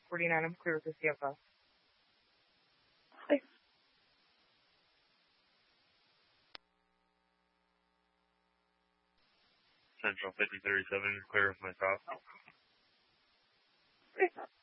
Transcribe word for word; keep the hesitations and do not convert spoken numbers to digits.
forty-nine, I'm clear with the C F O. Central fifty thirty-seven, clear with myself.